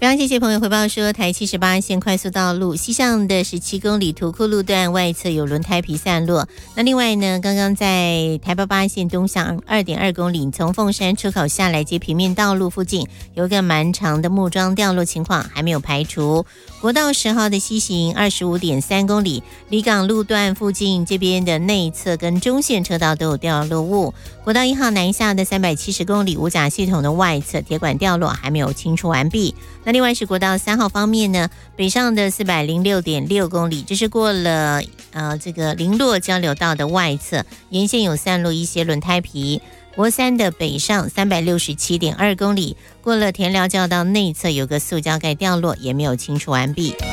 非常谢谢朋友回报说，台78线快速道路西向的17公里土库路段外侧有轮胎皮散落。那另外呢，刚刚在台88线东向 2.2 公里从凤山出口下来接平面道路附近有一个蛮长的木桩掉落情况还没有排除。国道10号的西行 25.3 公里离港路段附近这边的内侧跟中线车道都有掉落物。国道1号南下的370公里五甲系统的外侧铁管掉落还没有清除完毕。那另外是国道3号方面呢，北上的 406.6 公里，这是过了这个林洛交流道的外侧，沿线有散落一些轮胎皮。国3的北上 367.2 公里，过了田寮交流道内侧有个塑胶盖掉落，也没有清除完毕。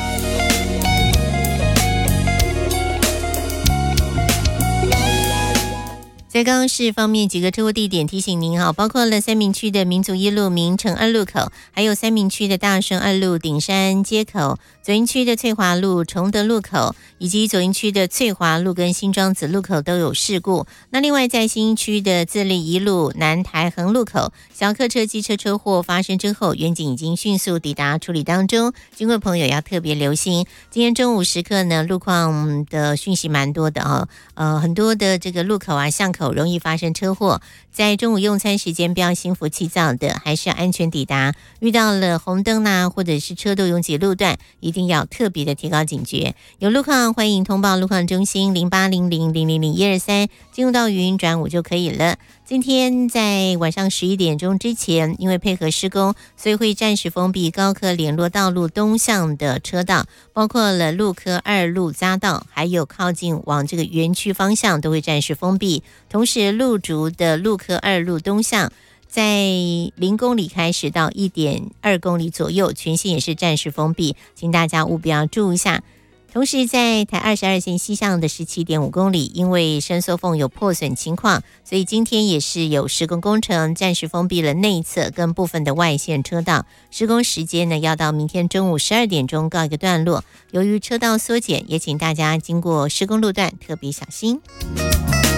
在高雄市方面，几个车祸地点提醒您包括了三民区的民族一路明城2路口，还有三民区的大顺2路顶山街口，左营区的翠华路崇德路口，以及左营区的翠华路跟新庄子路口都有事故。那另外在新营区的自立一路南台横路口，小客车机车车祸发生之后，员警已经迅速抵达处理当中，经过朋友要特别留心。今天中午时刻呢，路况的讯息蛮多的很多的这个路口巷口容易发生车祸，在中午用餐时间不要心浮气躁的，还是要安全抵达。遇到了红灯或者是车多拥挤路段，一定要特别的提高警觉。有路况欢迎通报路况中心0800000123，进入到语音转5就可以了。今天在晚上11点钟之前，因为配合施工，所以会暂时封闭高科联络道路东向的车道，包括了路科2路匝道，还有靠近往这个园区方向都会暂时封闭。同时路竹的路科2路东向在0公里开始到 1.2 公里左右，全线也是暂时封闭，请大家务必要注意一下。同时在台22线西向的 17.5 公里，因为伸缩缝有破损情况，所以今天也是有施工工程，暂时封闭了内侧跟部分的外线车道。施工时间呢要到明天中午12点钟告一个段落。由于车道缩减，也请大家经过施工路段特别小心。